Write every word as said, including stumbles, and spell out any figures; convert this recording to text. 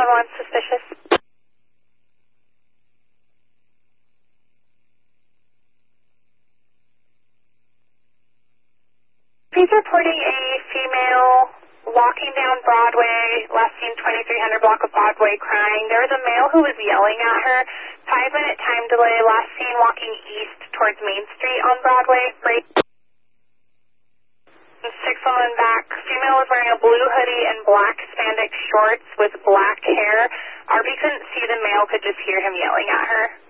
one suspicious. He's reporting a female walking down Broadway, last seen twenty-three hundred block of Broadway, crying. There was a male who was yelling at her. Five minute time delay, last seen walking east towards Main Street on Broadway. Break. six one one back. Female was wearing a blue hoodie and black spandex shorts with black hair. R B couldn't see the male, could just hear him yelling at her.